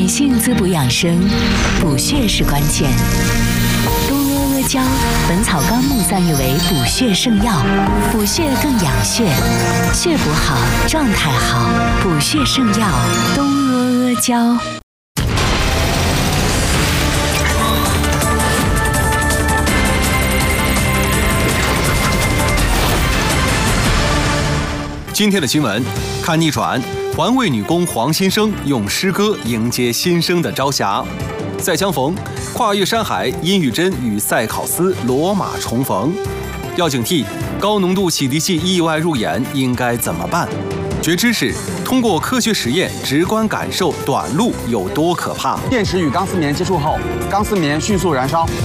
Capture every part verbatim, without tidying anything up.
女性滋补养生，补血是关键。东阿阿胶，《本草纲目》赞誉为补血圣药，补血更养血，血补好，状态好，补血圣药东阿阿胶。 今天的新闻，看逆转，环卫女工黄新生用诗歌迎接新生的朝霞。再相逢，跨越山海，殷玉珍与塞考斯罗马重逢。要警惕高浓度洗涤剂意外入眼，应该怎么办？觉知识，通过科学实验直观感受短路有多可怕。 电池与钢丝棉接触后，钢丝棉迅速燃烧。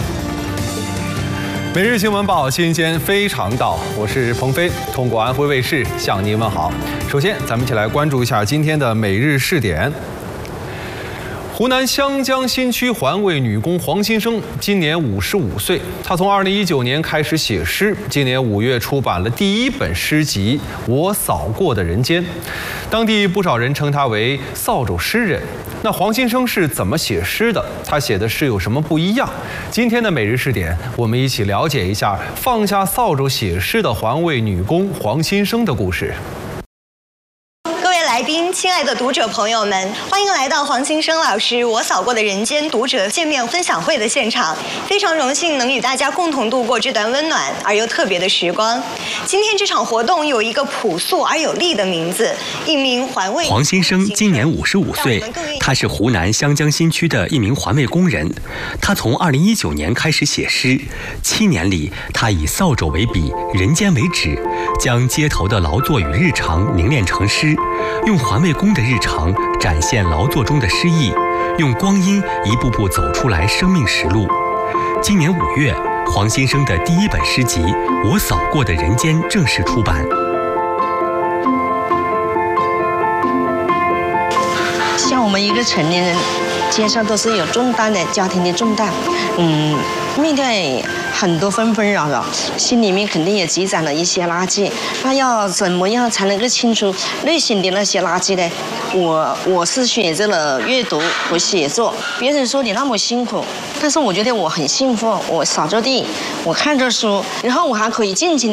每日新闻报，新鲜非常到，我是鹏飞，通过安徽卫视向您问好。首先，咱们一起来关注一下今天的每日试点。湖南湘江新区环卫女工黄新生今年五十五岁，她从二零一九年开始写诗，今年五月出版了第一本诗集《我扫过的人间》，当地不少人称她为扫帚诗人。 那黄新生是怎么写诗的？他写的诗有什么不一样？今天的每日试点，我们一起了解一下放下扫帚写诗的环卫女工黄新生的故事。 来宾，亲爱的读者朋友们，欢迎来到黄新生老师《我扫过的人间》读者见面分享会的现场。非常荣幸能与大家共同度过这段温暖而又特别的时光。今天这场活动有一个朴素而有力的名字，一名环卫。 黄新生今年五十五岁，他是湖南湘江新区的一名环卫工人。他从二零一九年开始写诗，七年里，他以扫帚为笔，人间为纸，将街头的劳作与日常凝练成诗。 用环卫工的日常展现劳作中的诗意，用光阴一步步走出来生命实录。今年五月，黄新生的第一本诗集《我扫过的人间》正式出版。 像我们一个成年人，肩上都是有重担的，家庭的重担，嗯，面对很多纷纷扰扰，心里面肯定也积攒了一些垃圾。那要怎么样才能够清除内心的那些垃圾呢？我我是选择了阅读和写作。别人说你那么辛苦，但是我觉得我很幸福。我扫着地，我看着书，然后我还可以尽情的。